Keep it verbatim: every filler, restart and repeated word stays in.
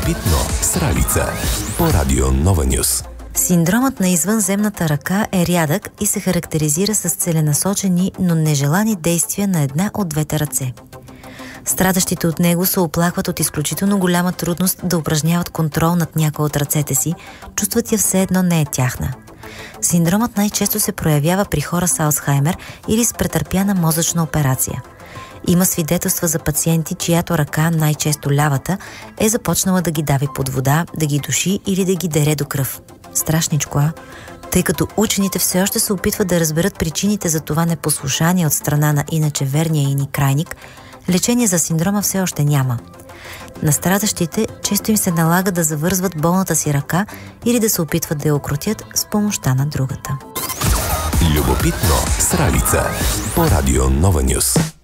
Любопитно с Ралица по Радио Нова Нюс. Синдромът на извънземната ръка е рядък и се характеризира с целенасочени, но нежелани действия на една от двете ръце. Страдащите от него се оплакват от изключително голяма трудност да упражняват контрол над някоя от ръцете си, чувстват я все едно не е тяхна. Синдромът най-често се проявява при хора с Алцхаймер или с претърпяна мозъчна операция. Има свидетелства за пациенти, чиято ръка, най-често лявата, е започнала да ги дави под вода, да ги души или да ги дере до кръв. Страшничко, а? Тъй като учените все още се опитват да разберат причините за това непослушание от страна на иначе верния и ни крайник, лечение за синдрома все още няма. На страдащите често им се налага да завързват болната си ръка или да се опитват да я укротят с помощта на другата. Любопитно с Ралица по Радио Нова Нюс.